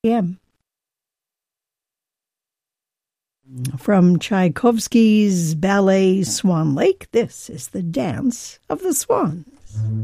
p.m. From Tchaikovsky's ballet Swan Lake, this is the Dance of the Swans.